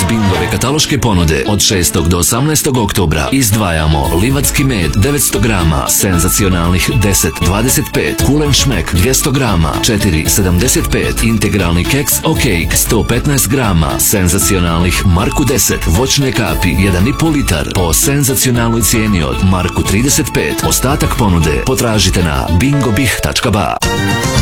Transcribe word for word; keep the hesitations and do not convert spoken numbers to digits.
Bingove kataloške ponude od šestog do osamnaestog oktobra izdvajamo livatski med devetsto grama, senzacionalnih deset dvadeset pet, kulen šmek dvjesto grama, četiri sedamdeset pet, integralni keks Okejk sto petnaest grama, senzacionalnih Marku deset, voćne kapi jedan i pol litar po senzacionalnoj cijeni od Marku trideset pet. Ostatak ponude potražite na bingobih tačka ba.